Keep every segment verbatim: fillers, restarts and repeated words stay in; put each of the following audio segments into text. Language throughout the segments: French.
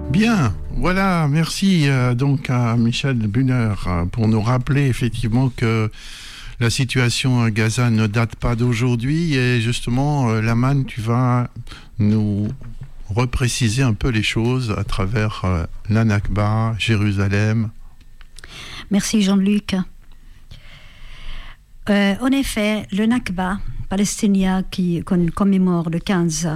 Bien, voilà, merci euh, donc à Michel Buhner euh, pour nous rappeler effectivement que la situation à Gaza ne date pas d'aujourd'hui et justement, euh, Laman, tu vas nous repréciser un peu les choses à travers euh, la Nakba, Jérusalem. Merci Jean-Luc. Euh, en effet, le Nakba palestinien qui, qu'on commémore le quinze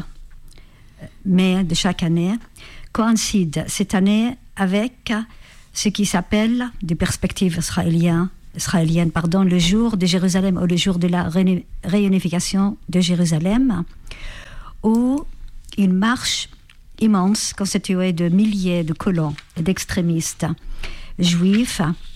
mai de chaque année coïncide cette année avec ce qui s'appelle, des perspectives israéliennes, israélienne, pardon, le jour de Jérusalem ou le jour de la réuni- réunification de Jérusalem, où une marche immense constituée de milliers de colons et d'extrémistes juifs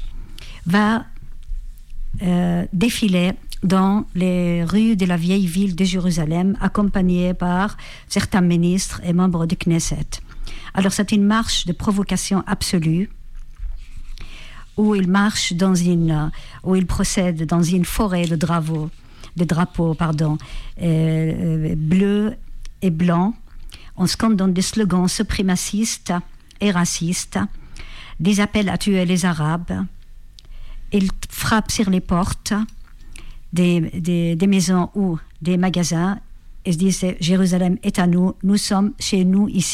va euh, défiler dans les rues de la vieille ville de Jérusalem, accompagnée par certains ministres et membres du Knesset. Alors c'est une marche de provocation absolue, où il marche dans une, où il procède dans une forêt de drapeaux, de drapeaux, pardon, euh, bleus et blancs, en scandant des slogans suprémacistes et racistes, des appels à tuer les Arabes. Il frappe sur les portes des, des, des maisons ou des magasins et se dit « Jérusalem est à nous, nous sommes chez nous ici ».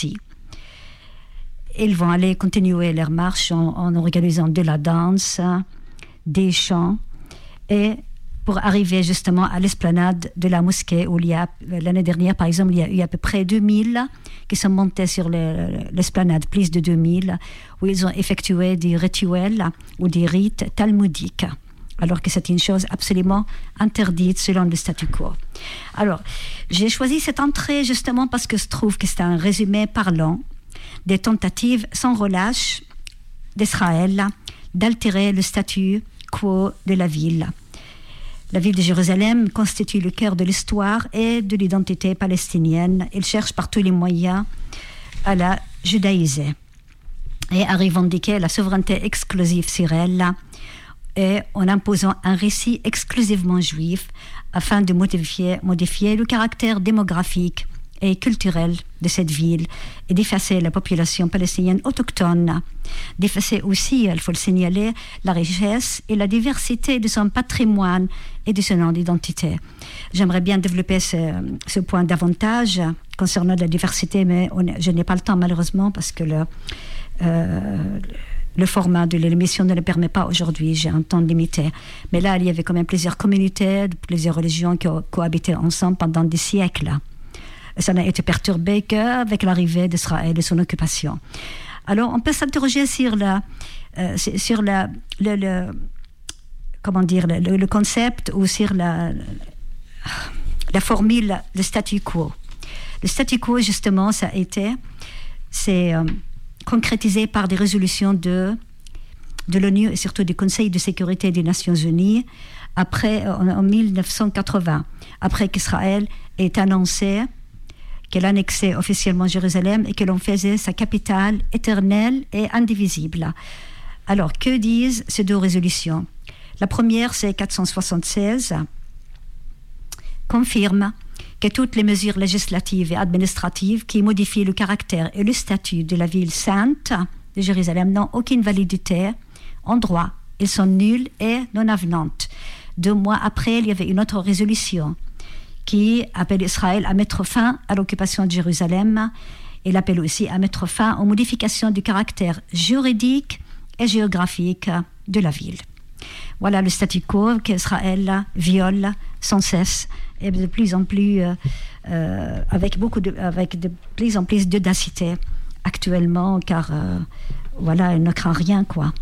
Ils vont aller continuer leur marche en, en organisant de la danse, des chants, et pour arriver justement à l'esplanade de la mosquée où il y a, l'année dernière par exemple, il y a eu à peu près deux mille qui sont montés sur le, l'esplanade, plus de deux mille, où ils ont effectué des rituels ou des rites talmudiques, alors que c'est une chose absolument interdite selon le statu quo. Alors, j'ai choisi cette entrée justement parce que je trouve que c'est un résumé parlant des tentatives sans relâche d'Israël d'altérer le statu quo de la ville. La ville de Jérusalem constitue le cœur de l'histoire et de l'identité palestinienne. Il cherche par tous les moyens à la judaïser et à revendiquer la souveraineté exclusive sur elle, et en imposant un récit exclusivement juif afin de modifier, modifier le caractère démographique et culturelle de cette ville et d'effacer la population palestinienne autochtone, d'effacer aussi, il faut le signaler, la richesse et la diversité de son patrimoine et de son identité. J'aimerais bien développer ce, ce point davantage concernant la diversité, mais on, je n'ai pas le temps malheureusement parce que le, euh, le format de l'émission ne le permet pas aujourd'hui, j'ai un temps limité. Mais là, il y avait quand même plusieurs communautés, plusieurs religions qui ont cohabité ensemble pendant des siècles. Ça n'a été perturbé qu'avec l'arrivée d'Israël et son occupation. Alors, on peut s'interroger sur la, euh, sur la, le, le, comment dire, le, le concept ou sur la, la formule, le statu quo. Le statu quo, justement, ça a été, c'est euh, concrétisé par des résolutions de, de l'ONU et surtout du Conseil de sécurité des Nations Unies après, en, en dix-neuf cent quatre-vingts, après qu'Israël ait annoncé qu'elle annexait officiellement Jérusalem et que l'on faisait sa capitale éternelle et indivisible. Alors, que disent ces deux résolutions ? La première, c'est quatre cent soixante-seize, confirme que toutes les mesures législatives et administratives qui modifient le caractère et le statut de la ville sainte de Jérusalem n'ont aucune validité en droit. Elles sont nulles et non avenantes. Deux mois après, il y avait une autre résolution qui appelle Israël à mettre fin à l'occupation de Jérusalem. Il appelle aussi à mettre fin aux modifications du caractère juridique et géographique de la ville. Voilà le statu quo qu'Israël viole sans cesse et de plus en plus, euh, euh, avec, beaucoup de, avec de plus en plus d'audacité actuellement, car euh, voilà, elle ne craint rien, quoi.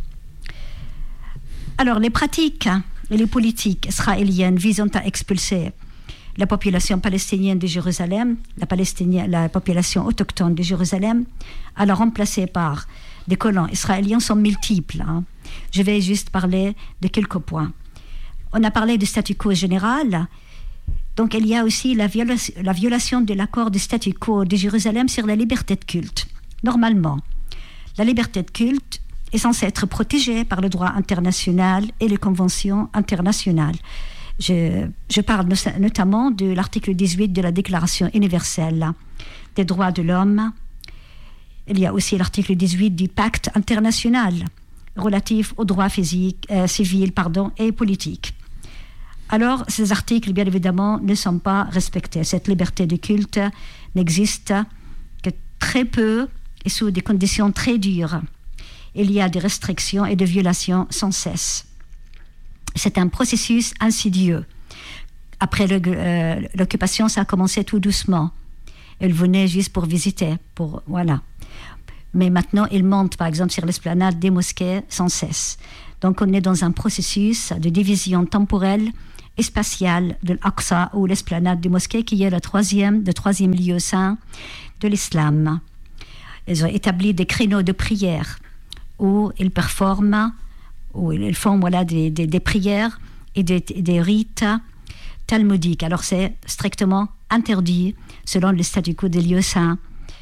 Alors, les pratiques et les politiques israéliennes visant à expulser la population palestinienne de Jérusalem, la, la population autochtone de Jérusalem, à la remplacer par des colons israéliens sont multiples. Hein. Je vais juste parler de quelques points. On a parlé du statu quo général, donc il y a aussi la, viola- la violation de l'accord du statu quo de Jérusalem sur la liberté de culte. Normalement, la liberté de culte est censée être protégée par le droit international et les conventions internationales. Je, je parle notamment de l'article dix-huit de la Déclaration universelle des droits de l'homme Il y a aussi l'article dix-huit du pacte international relatif aux droits physiques, euh, civils pardon, et politiques. Alors, ces articles, bien évidemment, ne sont pas respectés. Cette liberté de culte n'existe que très peu et sous des conditions très dures. Il y a des restrictions et des violations sans cesse. C'est un processus insidieux. Après le, euh, l'occupation, ça a commencé tout doucement. Ils venaient juste pour visiter, pour, voilà. Mais maintenant, ils montent, par exemple, sur l'esplanade des mosquées sans cesse. Donc, on est dans un processus de division temporelle et spatiale de l'Aqsa, ou l'esplanade des mosquées, qui est le troisième, le troisième lieu saint de l'islam. Ils ont établi des créneaux de prière où ils performent, où ils font voilà, des, des, des prières et des, des rites talmudiques. Alors, c'est strictement interdit selon le statut quo des lieux saints.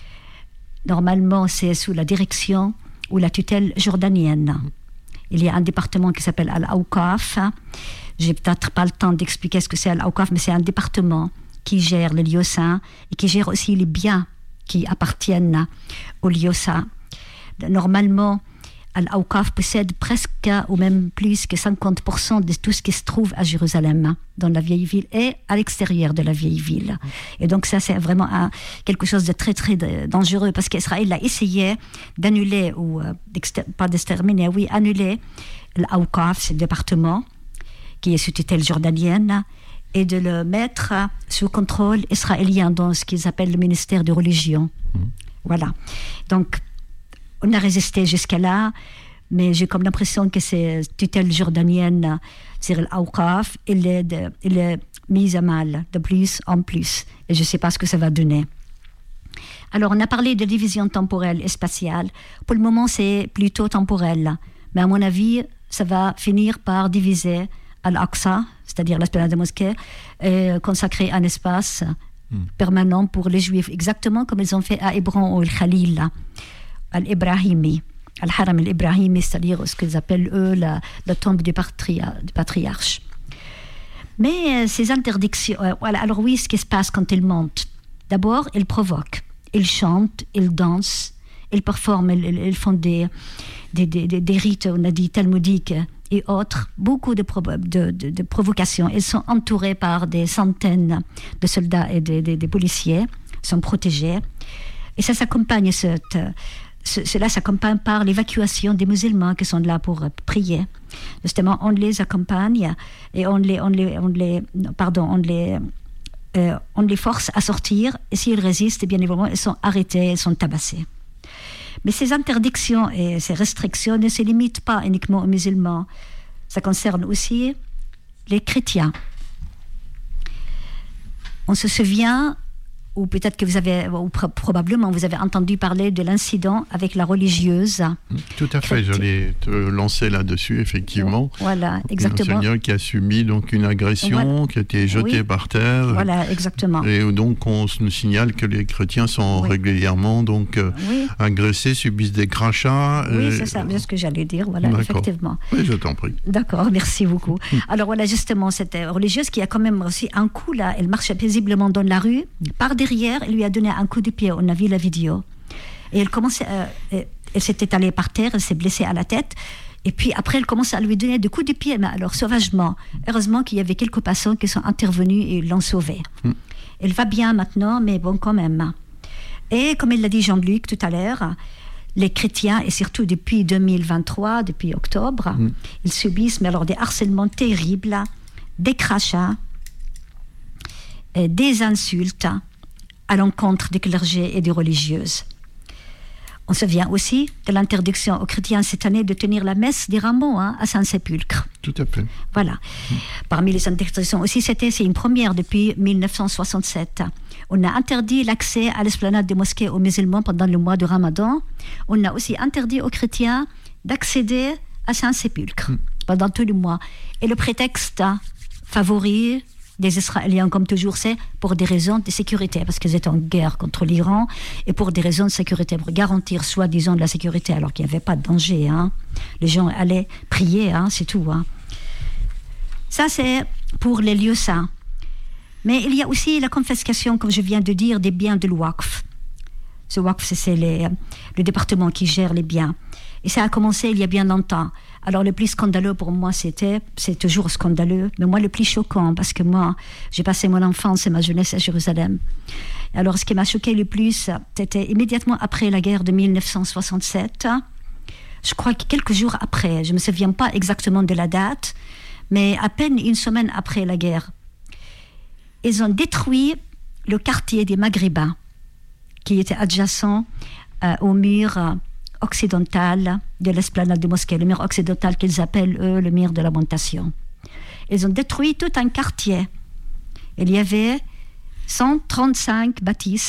Normalement, c'est sous la direction ou la tutelle jordanienne. Il y a un département qui s'appelle Al-Awqaf. J'ai peut-être pas le temps d'expliquer ce que c'est Al-Awqaf, mais c'est un département qui gère les lieux saints et qui gère aussi les biens qui appartiennent aux lieux saints. Normalement, Al-Awqaf possède presque ou même plus que cinquante pour cent de tout ce qui se trouve à Jérusalem, dans la vieille ville et à l'extérieur de la vieille ville. Et donc ça, c'est vraiment un, quelque chose de très très dangereux, parce qu'Israël a essayé d'annuler, ou euh, pas d'exterminer, oui, annuler l'Awqaf, ce département qui est sous tutelle jordanienne, et de le mettre sous contrôle israélien dans ce qu'ils appellent le ministère de religion. Mmh. Voilà. Donc, on a résisté jusqu'à là, mais j'ai comme l'impression que ces tutelles jordaniennes sur l'Awqaf, il est, de, il est mise à mal de plus en plus. Et je ne sais pas ce que ça va donner. Alors, on a parlé de division temporelle et spatiale. Pour le moment, c'est plutôt temporel. Mais à mon avis, ça va finir par diviser Al-Aqsa, c'est-à-dire l'esplanade des mosquées, et consacrer un espace mm. permanent pour les Juifs, exactement comme ils ont fait à Hébron ou Al-Khalil, Al-Ibrahimi, Al-Haram Al-Ibrahimi, c'est-à-dire ce qu'ils appellent eux la, la tombe du, patria, du patriarche. Mais euh, ces interdictions, euh, voilà, alors oui, ce qui se passe quand ils montent, d'abord, ils provoquent, ils chantent, ils dansent, ils performent, ils, ils font des, des, des, des, des rites, on a dit, talmudiques et autres, beaucoup de, provo- de, de, de provocations. Ils sont entourés par des centaines de soldats et de, de, de policiers, sont protégés. Et ça s'accompagne, cette, ce, cela s'accompagne par l'évacuation des musulmans qui sont là pour prier. Justement, on les accompagne et on les, on les, on les, pardon, on les, euh, on les force à sortir. Et s'ils résistent, bien évidemment, ils sont arrêtés, ils sont tabassés. Mais ces interdictions et ces restrictions ne se limitent pas uniquement aux musulmans. Ça concerne aussi les chrétiens. On se souvient, ou peut-être que vous avez, ou pr- probablement vous avez entendu parler de l'incident avec la religieuse. Tout à fait, j'allais te lancer là-dessus, effectivement. Voilà, exactement. Un Seigneur qui a subi donc une agression, voilà. qui a été jeté oui. par terre. Voilà, exactement. Et donc on nous signale que les chrétiens sont oui. régulièrement donc oui. agressés, subissent des crachats. Oui, et... c'est ça, c'est ce que j'allais dire, voilà, D'accord. effectivement. Oui, je t'en prie. D'accord, merci beaucoup. Alors voilà, justement, cette religieuse qui a quand même aussi un coup là, elle marchait paisiblement dans la rue, par des Derrière, elle lui a donné un coup de pied, on a vu la vidéo. Et elle commençait, euh, elle s'est étalée par terre, elle s'est blessée à la tête. Et puis après, elle commence à lui donner des coups de pied, mais alors sauvagement. Heureusement qu'il y avait quelques passants qui sont intervenus et l'ont sauvée. Mm. Elle va bien maintenant, mais bon, quand même. Et comme il l'a dit Jean-Luc tout à l'heure, les chrétiens, et surtout depuis deux mille vingt-trois, depuis octobre, mm. ils subissent mais alors des harcèlements terribles, des crachats, des insultes à l'encontre des clergés et des religieuses. On se souvient aussi de l'interdiction aux chrétiens cette année de tenir la messe des rameaux hein, à Saint-Sépulcre. Tout à fait. Voilà. Mmh. Parmi les interdictions aussi, c'était, c'est une première depuis mille neuf cent soixante-sept. On a interdit l'accès à l'esplanade des mosquées aux musulmans pendant le mois de Ramadan. On a aussi interdit aux chrétiens d'accéder à Saint-Sépulcre mmh. pendant tout le mois. Et le prétexte favori des Israéliens, comme toujours, c'est pour des raisons de sécurité, parce qu'ils étaient en guerre contre l'Iran, et pour des raisons de sécurité, pour garantir soi-disant de la sécurité, alors qu'il n'y avait pas de danger. Hein. Les gens allaient prier, hein, c'est tout. Hein. Ça, c'est pour les lieux saints. Mais il y a aussi la confiscation, comme je viens de dire, des biens de l'Waqf. Ce Waqf, c'est les, le département qui gère les biens. Et ça a commencé il y a bien longtemps. Alors le plus scandaleux pour moi, c'était, c'est toujours scandaleux, mais moi le plus choquant, parce que moi, j'ai passé mon enfance et ma jeunesse à Jérusalem. Alors ce qui m'a choqué le plus, c'était immédiatement après la guerre de mille neuf cent soixante-sept. Je crois que quelques jours après, je ne me souviens pas exactement de la date, mais à peine une semaine après la guerre, ils ont détruit le quartier des Maghrébins, qui était adjacent euh, au mur euh, occidental de l'esplanade de mosquée, le mur occidental qu'ils appellent, eux, le mur de lamentation. Ils ont détruit tout un quartier. Il y avait cent trente-cinq bâtisses